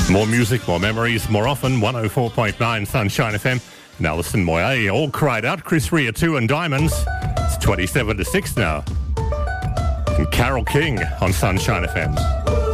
More music, more memories, more often. 104.9 Sunshine FM. Now listen, Moye, all cried out. Chris Rea 2 and Diamonds. It's 27 to 6 now. And Carole King on Sunshine FM.